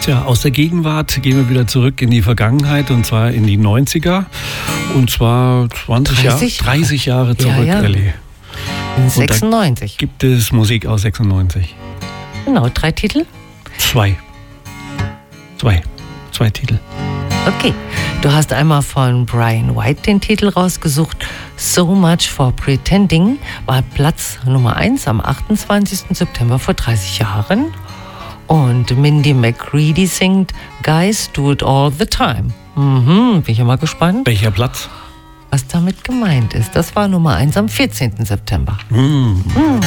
Tja, aus der Gegenwart gehen wir wieder zurück in die Vergangenheit, und zwar in die 90er. Und zwar 30 Jahre zurück, ja. Elli. In 96. Gibt es Musik aus 96? Genau, 3 Titel? Zwei Titel. Okay, du hast einmal von Brian White den Titel rausgesucht. So Much for Pretending war Platz Nummer 1 am 28. September vor 30 Jahren. Und Mindy McCready singt Guys Do It All the Time. Bin ich mal gespannt. Welcher Platz? Was damit gemeint ist. Das war Nummer 1 am 14. September.